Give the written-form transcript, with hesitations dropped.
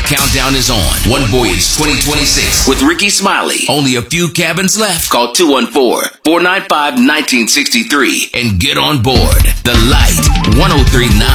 countdown is on. One Voyage 2026 with Ricky Smiley. Only a few cabins left. Call 214-495-1963 and get on board. The Light 1039.